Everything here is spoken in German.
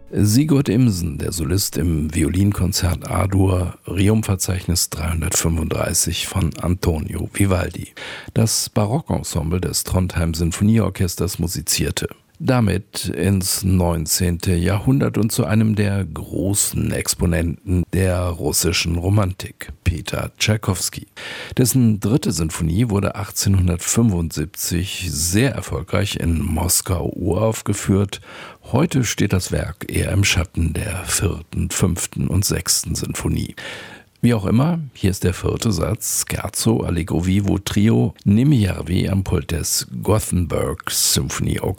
Sigurd Imsen, der Solist im Violinkonzert A-Dur, Rerum-Verzeichnis 335 von Antonio Vivaldi. Das Barockensemble des Trondheim Sinfonieorchesters musizierte damit ins 19. Jahrhundert und zu einem der großen Exponenten der russischen Romantik, Peter Tschaikowski. Dessen dritte Sinfonie wurde 1875 sehr erfolgreich in Moskau uraufgeführt. Heute steht das Werk eher im Schatten der vierten, fünften und sechsten Sinfonie. Wie auch immer, hier ist der vierte Satz, Scherzo Allegro Vivo Trio Nimijärvi am Pult des Gothenburg Symphony Orchestra.